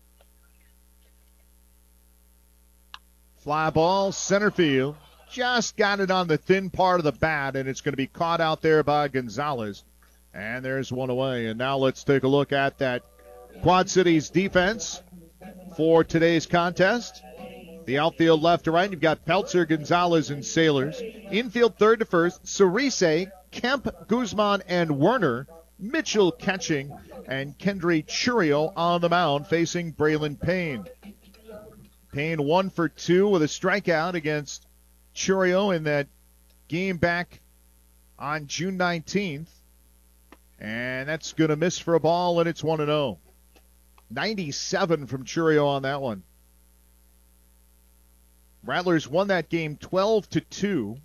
Fly ball, center field. Just got it on the thin part of the bat, and it's going to be caught out there by Gonzalez. And there's one away. And now let's take a look at that Quad Cities defense for today's contest. The outfield left to right, you've got Peltzer, Gonzalez, and Sailors. Infield third to first, Cerise, Kemp, Guzman, and Werner. Mitchell catching, and Kendry Churio on the mound facing Braylon Payne. Payne 1 for 2 with a strikeout against Churio in that game back on June 19th. And that's going to miss for a ball, and it's 1-0. 97 from Churio on that one. Rattlers won that game 12-2.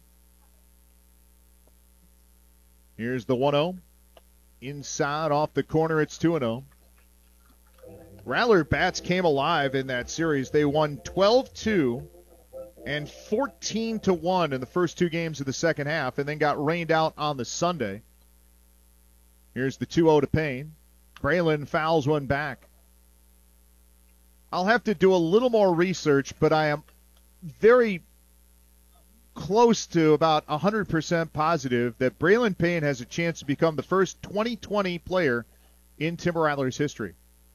Here's the 1-0. Inside off the corner, it's 2-0. Rattler bats came alive in that series. They won 12-2 and 14-1 in the first 2 games of the second half, and then got rained out on the Sunday. Here's the 2-0 to Payne. Braylon fouls one back. I'll have to do a little more research, but I am very close to about 100% positive that Braylon Payne has a chance to become the first 2020 player in Timber Rattlers history.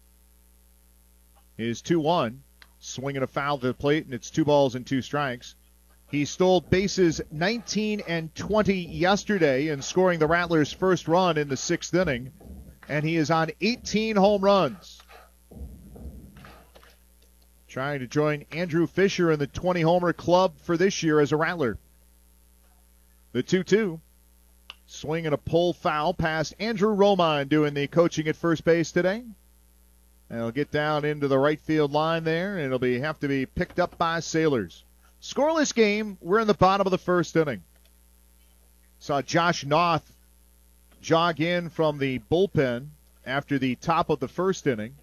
His 2-1, swinging a foul to the plate, and it's 2 balls and 2 strikes. He stole bases 19 and 20 yesterday in scoring the Rattlers' first run in the 6th inning, and he is on 18 home runs. Trying to join Andrew Fisher in the 20-homer club for this year as a Rattler. The 2-2. Swing and a pull foul past Andrew Romine doing the coaching at first base today. And it'll get down into the right field line there, and it'll have to be picked up by Sailors. Scoreless game. We're in the bottom of the 1st inning. Saw Josh Noth jog in from the bullpen after the top of the 1st inning.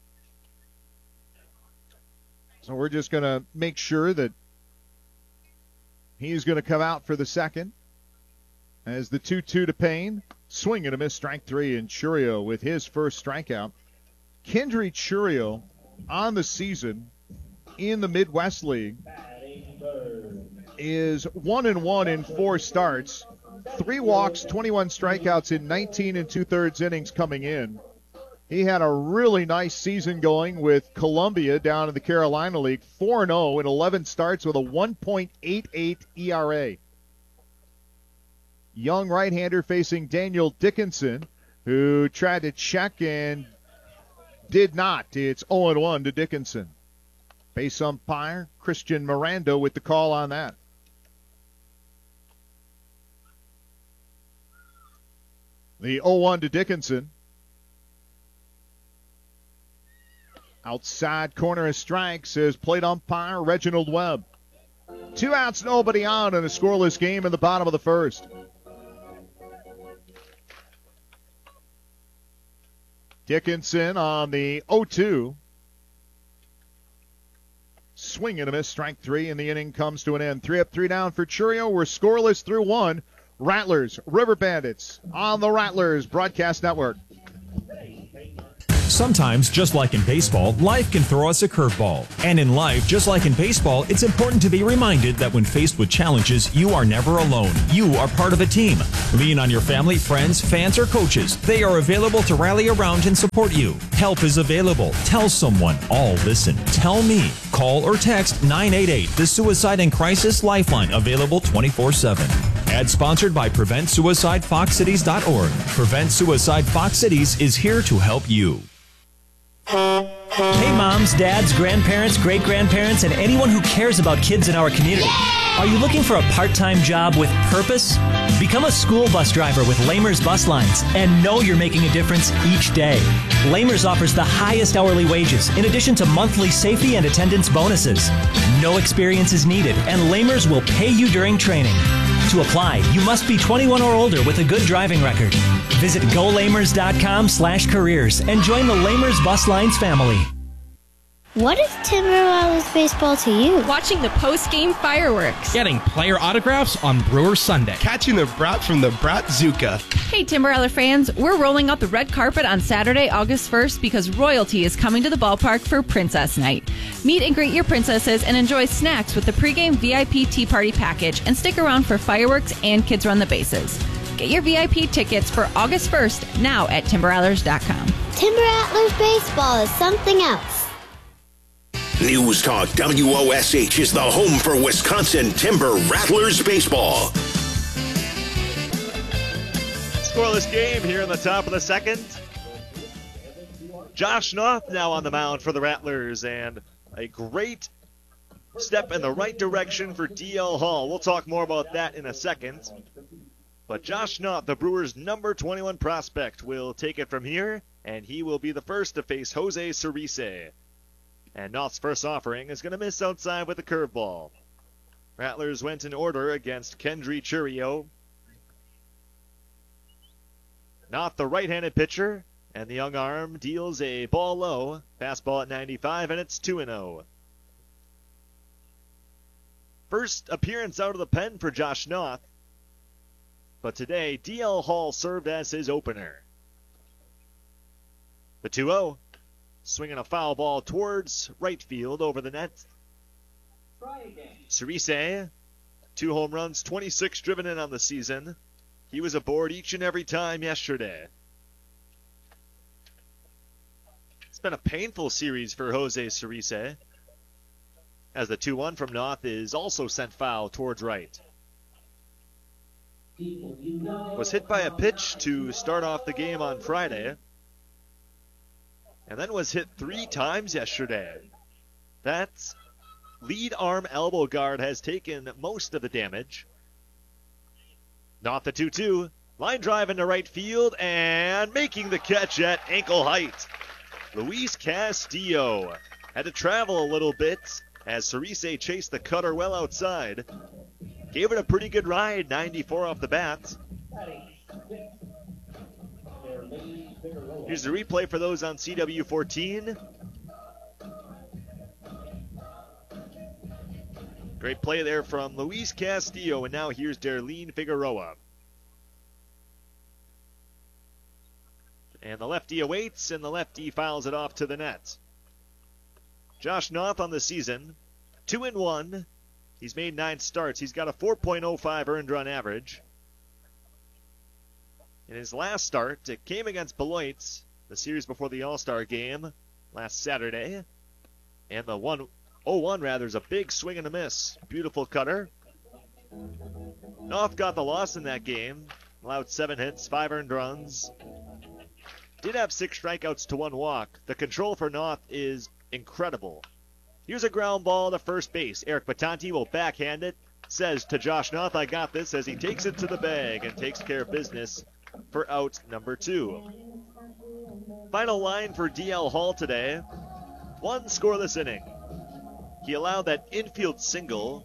So we're just going to make sure that he's going to come out for the second. As the 2-2 to Payne. Swing and a miss, strike three, and Churio with his first strikeout. Kendry Churio on the season in the Midwest League is 1-1 in 4 starts. 3 walks, 21 strikeouts in 19 2/3 innings coming in. He had a really nice season going with Columbia down in the Carolina League, 4-0 in 11 starts with a 1.88 ERA. Young right-hander facing Daniel Dickinson, who tried to check and did not. It's 0-1 to Dickinson. Base umpire Christian Miranda with the call on that. The 0-1 to Dickinson. Outside corner of strikes is plate umpire Reginald Webb. 2 outs, nobody on in a scoreless game in the bottom of the first. Dickinson on the 0-2. Swing and a miss, strike three, and the inning comes to an end. 3 up, 3 down for Churio. We're scoreless through 1. Rattlers, River Bandits on the Rattlers Broadcast Network. Sometimes, just like in baseball, life can throw us a curveball. And in life, just like in baseball, it's important to be reminded that when faced with challenges, you are never alone. You are part of a team. Lean on your family, friends, fans, or coaches. They are available to rally around and support you. Help is available. Tell someone. All listen. Tell me. Call or text 988, the Suicide and Crisis Lifeline, available 24/7. Ad sponsored by PreventSuicideFoxCities.org. Prevent Suicide Fox Cities is here to help you. Hey moms, dads, grandparents, great-grandparents, and anyone who cares about kids in our community. Are you looking for a part-time job with purpose? Become a school bus driver with Lamers Bus Lines and know you're making a difference each day. Lamers offers the highest hourly wages in addition to monthly safety and attendance bonuses. No experience is needed, and Lamers will pay you during training. To apply, you must be 21 or older with a good driving record. Visit golamers.com/careers and join the Lamers Bus Lines family. What is Timber Rattlers baseball to you? Watching the post-game fireworks. Getting player autographs on Brewer Sunday. Catching the brat from the Brat-Zuka. Hey, Timber Rattler fans, we're rolling out the red carpet on Saturday, August 1st because royalty is coming to the ballpark for Princess Night. Meet and greet your princesses and enjoy snacks with the pregame VIP Tea Party package and stick around for fireworks and Kids Run the Bases. Get your VIP tickets for August 1st now at timberrattlers.com. Timber Rattlers baseball is something else. News Talk WOSH is the home for Wisconsin Timber Rattlers baseball. Scoreless game here in the top of the second. Josh Knopf now on the mound for the Rattlers, and a great step in the right direction for DL Hall. We'll talk more about that in a second. But Josh Knopf, the Brewers' number 21 prospect, will take it from here, and he will be the first to face Jose Cerise. And Knopf's first offering is going to miss outside with a curveball. Rattlers went in order against Kendry Churio. Knopf, the right-handed pitcher, and the young arm deals a ball low. Fastball at 95, and it's 2-0. First appearance out of the pen for Josh Knopf. But today, DL Hall served as his opener. The 2-0. Swinging a foul ball towards right field over the net. Cerise, 2 home runs, 26 driven in on the season. He was aboard each and every time yesterday. It's been a painful series for Jose Cerise, as the 2-1 from Knopf is also sent foul towards right. Was hit by a pitch to start off the game on Friday, and then was hit 3 times yesterday. That lead arm elbow guard has taken most of the damage. Not the 2-2. Line drive into right field and making the catch at ankle height. Luis Castillo had to travel a little bit as Cerise chased the cutter well outside. Gave it a pretty good ride, 94 off the bat. Here's the replay for those on CW14. Great play there from Luis Castillo, and now here's Darlene Figueroa. And the lefty awaits, and the lefty fouls it off to the net. Josh Noth on the season, 2-1. He's made 9 starts. He's got a 4.05 earned run average. In his last start, it came against Beloit, the series before the All-Star game last Saturday. And the 1-0-1 is a big swing and a miss. Beautiful cutter. Noth got the loss in that game. Allowed 7 hits, 5 earned runs. Did have 6 strikeouts to 1 walk. The control for Noth is incredible. Here's a ground ball to first base. Eric Batanti will backhand it. Says to Josh Noth, I got this, as he takes it to the bag and takes care of business for out number 2. Final line for DL Hall today. 1 scoreless inning. He allowed that infield single.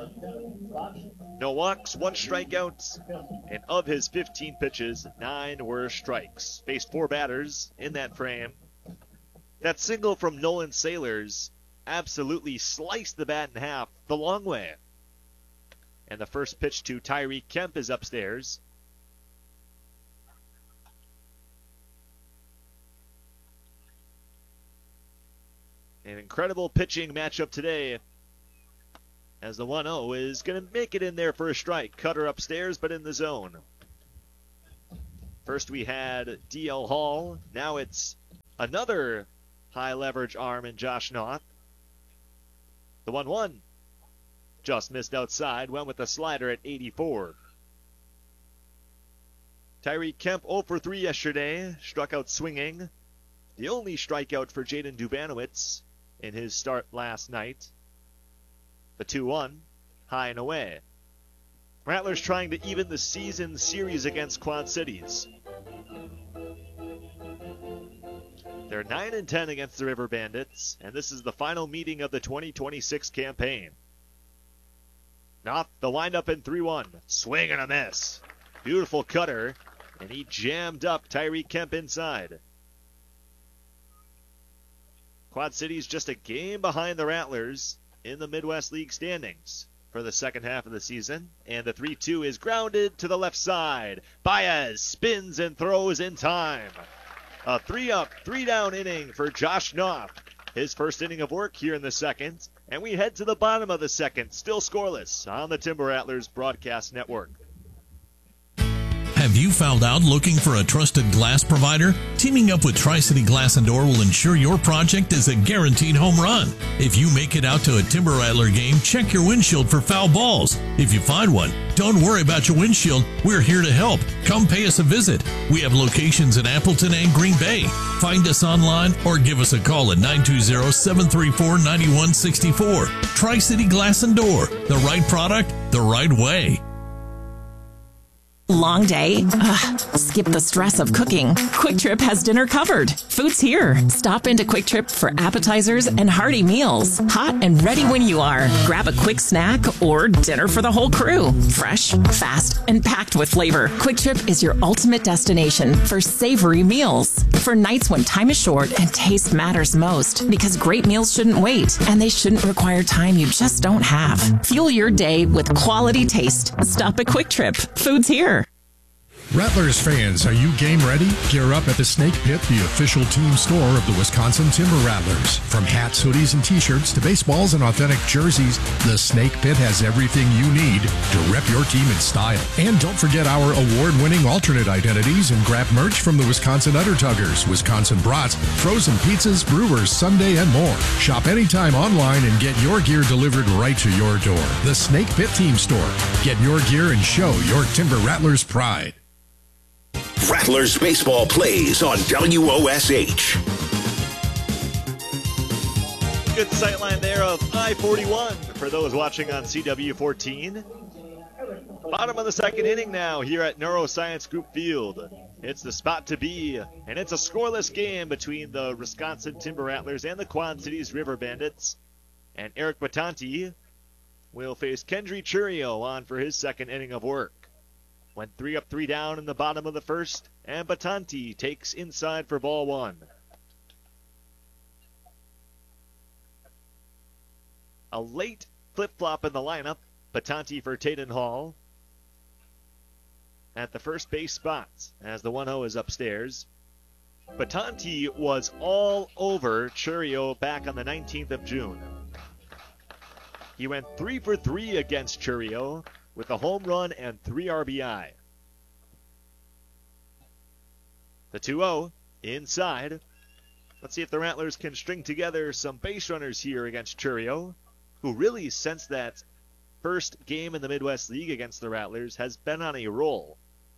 No walks, 1 strikeout, and of his 15 pitches, 9 were strikes. Faced 4 batters in that frame. That single from Nolan Sailors absolutely sliced the bat in half the long way. And the first pitch to Tyreek Kemp is upstairs. An incredible pitching matchup today, as the 1-0 is going to make it in there for a strike. Cutter upstairs, but in the zone. First we had DL Hall. Now it's another high leverage arm in Josh Noth. The 1-1 just missed outside. Went with the slider at 84. Tyreek Kemp 0 for 3 yesterday. Struck out swinging. The only strikeout for Jaden Dubanowitz in his start last night. The 2-1, high and away. Rattlers trying to even the season series against Quad Cities. They're 9-10 against the River Bandits, and this is the final meeting of the 2026 campaign. Noth the windup in 3-1. Swing and a miss. Beautiful cutter, and he jammed up Tyreek Kemp inside. Quad Cities just a game behind the Rattlers in the Midwest League standings for the second half of the season. And the 3-2 is grounded to the left side. Baez spins and throws in time. A 3-up, 3-down inning for Josh Noth. His first inning of work here in the second. And we head to the bottom of the second, still scoreless on the Timber Rattlers Broadcast Network. Have you found out looking for a trusted glass provider? Teaming up with Tri-City Glass and Door will ensure your project is a guaranteed home run. If you make it out to a Timber Rattler game, check your windshield for foul balls. If you find one, don't worry about your windshield. We're here to help. Come pay us a visit. We have locations in Appleton and Green Bay. Find us online or give us a call at 920-734-9164. Tri-City Glass and Door. The right product, the right way. Long day? Skip the stress of cooking. Quick Trip has dinner covered. Food's here. Stop into Quick Trip for appetizers and hearty meals. Hot and ready when you are. Grab a quick snack or dinner for the whole crew. Fresh, fast, and packed with flavor. Quick Trip is your ultimate destination for savory meals. For nights when time is short and taste matters most. Because great meals shouldn't wait, and they shouldn't require time you just don't have. Fuel your day with quality taste. Stop at Quick Trip. Food's here. Rattlers fans, are you game ready? Gear up at the Snake Pit, the official team store of the Wisconsin Timber Rattlers. From hats, hoodies, and t-shirts to baseballs and authentic jerseys, the Snake Pit has everything you need to rep your team in style. And don't forget our award-winning alternate identities and grab merch from the Wisconsin Udder-Tuggers, Wisconsin Brats, frozen pizzas, Brewers Sunday, and more. Shop anytime online and get your gear delivered right to your door. The Snake Pit Team Store. Get your gear and show your Timber Rattlers pride. Rattlers baseball plays on WOSH. Good sightline there of I-41 for those watching on CW14. Bottom of the second inning now here at Neuroscience Group Field. It's the spot to be, and it's a scoreless game between the Wisconsin Timber Rattlers and the Quad Cities River Bandits. And Eric Batanti will face Kendry Churio on for his second inning of work. Went 3 up, 3 down in the bottom of the first, and Batanti takes inside for ball 1. A late flip-flop in the lineup. Batanti for Taden Hall at the first base spot as the 1-0 is upstairs. Batanti was all over Churio back on the 19th of June. He went 3 for 3 against Churio with a home run and 3 RBI. The 2-0 inside. Let's see if the Rattlers can string together some base runners here against Churio, who really, since that first game in the Midwest League against the Rattlers, has been on a roll.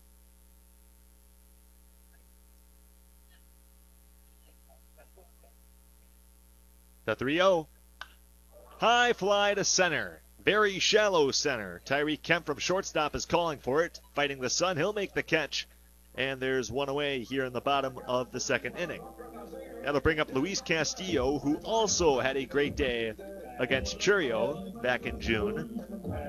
The 3-0. High fly to center. Very shallow center. Tyreek Kemp from shortstop is calling for it. Fighting the sun. He'll make the catch. And there's one away here in the bottom of the second inning. That'll bring up Luis Castillo, who also had a great day against Churio back in June.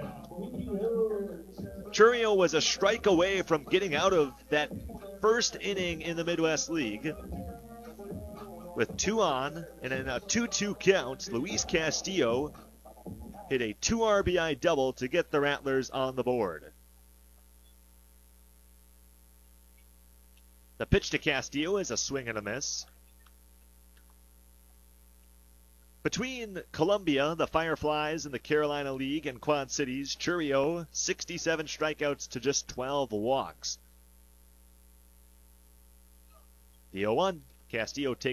Churio was a strike away from getting out of that first inning in the Midwest League. With 2 on and in a 2-2 count, Luis Castillo hit a 2 RBI double to get the Rattlers on the board. The pitch to Castillo is a swing and a miss. Between Columbia, the Fireflies, and the Carolina League and Quad Cities, Churio, 67 strikeouts to just 12 walks. The 0-1, Castillo takes